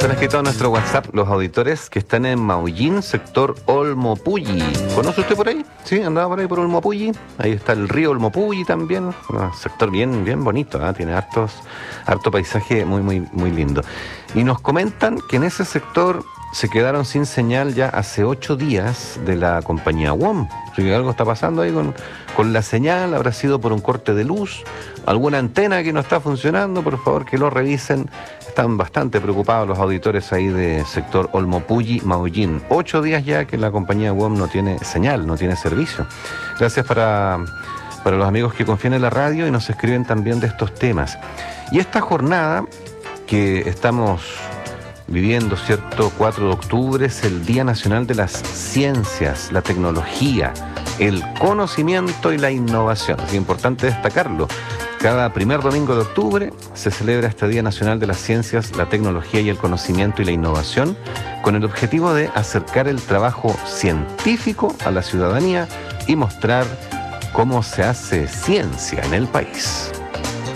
Nos han escrito a nuestro WhatsApp los auditores que están en Maullín, sector Olmopulli. ¿Conoce usted por ahí? Sí, andaba por ahí por Olmopulli. Ahí está el río Olmopulli también. Un sector bien bonito, ¿eh? Tiene harto paisaje muy lindo. Y nos comentan que en ese sector se quedaron sin señal ya hace 8 días de la compañía WOM. Así que algo está pasando ahí con la señal, habrá sido por un corte de luz, alguna antena que no está funcionando, por favor que lo revisen. Están bastante preocupados los auditores ahí de sector Olmopulli, Maullín. 8 días ya que la compañía WOM no tiene señal, no tiene servicio. Gracias para los amigos que confían en la radio y nos escriben también de estos temas. Y esta jornada que estamos viviendo, ¿cierto? 4 de octubre es el Día Nacional de las Ciencias, la Tecnología, el Conocimiento y la Innovación. Es importante destacarlo. Cada primer domingo de octubre se celebra este Día Nacional de las Ciencias, la Tecnología y el Conocimiento y la Innovación, con el objetivo de acercar el trabajo científico a la ciudadanía y mostrar cómo se hace ciencia en el país.